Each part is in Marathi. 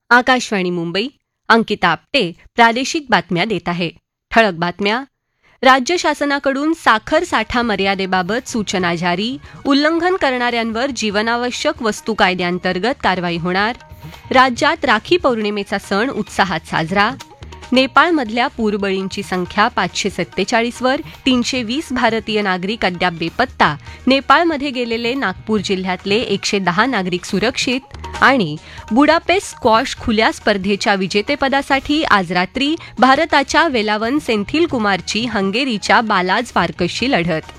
आकाशवाणी मुंबई. अंकिता आपटे प्रादेशिक बातम्या देत आहे. ठळक बातम्या. राज्य शासनाकडून साखर साठा मर्यादेबाबत सूचना जारी. उल्लंघन करणाऱ्यांवर जीवनावश्यक वस्तू कायद्याअंतर्गत कारवाई होणार. राज्यात राखी पौर्णिमेचा सण उत्साहात साजरा. नेपाळमधल्या पूरबळींची संख्या 547 वर. 320 भारतीय नागरिक अद्याप बेपत्ता. नेपाळमध्ये गेलेले नागपूर जिल्ह्यातले 110 नागरिक सुरक्षित. आणि बुडापेस्ट स्क्वॉश खुल्या स्पर्धेच्या विजेतेपदासाठी आज रात्री भारताच्या वेलावन सेंथिलकुमारची हंगेरीच्या बालाज फार्कसशी लढत.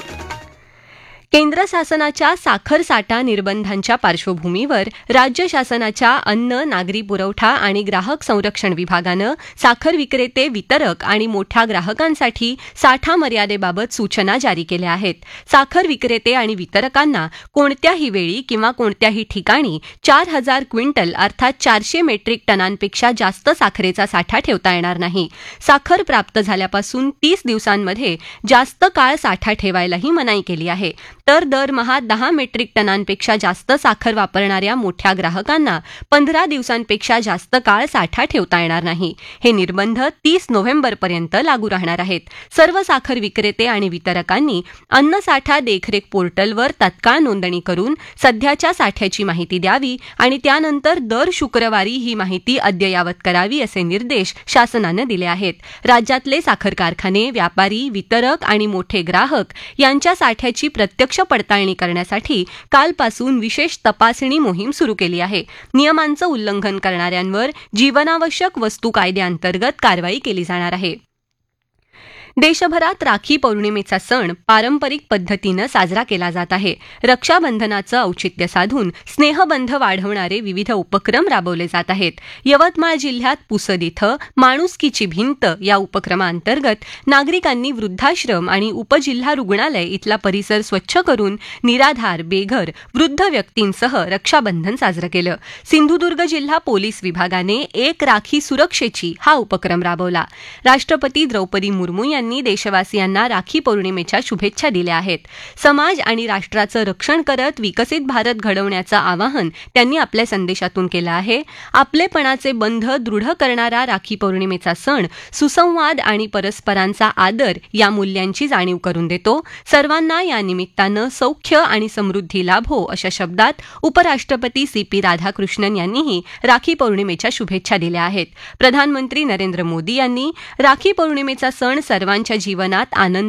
केंद्र शासनाच्या साखर साठा निर्बंधांच्या पार्श्वभूमीवर राज्य शासनाच्या अन्न, नागरी पुरवठा आणि ग्राहक संरक्षण विभागानं साखर विक्रेते, वितरक आणि मोठ्या ग्राहकांसाठी साठा मर्यादेबाबत सूचना जारी केल्या आहेत. साखर विक्रेते आणि वितरकांना कोणत्याही वेळी किंवा कोणत्याही ठिकाणी 4,000 क्विंटल अर्थात 400 मेट्रिक टनांपेक्षा जास्त साखरेचा साठा ठेवता येणार नाही. साखर प्राप्त झाल्यापासून 30 दिवसांमध्ये जास्त काळ साठा ठेवायलाही मनाई केली आहे. तर दरमहा 10 मेट्रिक टनांपेक्षा जास्त साखर वापरणाऱ्या मोठ्या ग्राहकांना 15 दिवसांपेक्षा जास्त काळ साठा ठेवता येणार नाही. हे निर्बंध 30 नोव्हेंबरपर्यंत लागू राहणार आहेत. सर्व साखर विक्रेते आणि वितरकांनी अन्न साठा देखरेख पोर्टलवर तत्काळ नोंदणी करून सध्याच्या साठ्याची माहिती द्यावी आणि त्यानंतर दर शुक्रवारी ही माहिती अद्ययावत करावी असे निर्देश शासनानं दिले आहेत. राज्यातले साखर कारखाने, व्यापारी, वितरक आणि मोठे ग्राहक यांच्या साठ्याची प्रत्यक्ष पडताळणी करण्यासाठी कालपासून विशेष तपासणी मोहीम सुरू केली आहे. नियमांचं उल्लंघन करणाऱ्यांवर जीवनावश्यक वस्तू कायद्याअंतर्गत कारवाई केली जाणार आहे. देशभरात राखी पौर्णिमेचा सण पारंपरिक पद्धतीनं साजरा केला जात आहे. रक्षाबंधनाचं औचित्य साधून स्नेहबंध वाढवणारे विविध उपक्रम राबवले जात आहेत. यवतमाळ जिल्ह्यात पुसद इथं माणुसकीची भिंत या उपक्रमाअंतर्गत नागरिकांनी वृद्धाश्रम आणि उपजिल्हा रुग्णालय इथला परिसर स्वच्छ करून निराधार, बेघर, वृद्ध व्यक्तींसह रक्षाबंधन साजरं केलं. सिंधुदुर्ग जिल्हा पोलीस विभागाने एक राखी सुरक्षेची हा उपक्रम राबवला. राष्ट्रपती द्रौपदी मुर्मू यांनी देशवासियांना राखी पौर्णिमेच्या शुभेच्छा दिल्या आहेत. समाज आणि राष्ट्राचं रक्षण करत विकसित भारत घडवण्याचं आवाहन त्यांनी आपल्या संदेशातून केलं आहे. आपलेपणाचे बंध दृढ करणारा राखी पौर्णिमेचा सण सुसंवाद आणि परस्परांचा आदर या मूल्यांची जाणीव करून देतो. सर्वांना या निमित्तानं सौख्य आणि समृद्धी लाभो अशा शब्दात उपराष्ट्रपती CP राधाकृष्णन यांनीही राखी पौर्णिमेच्या शुभेच्छा दिल्या आहेत. प्रधानमंत्री नरेंद्र मोदी यांनी राखी पौर्णिमेचा सण सर्वांच्या जीवनात आनंद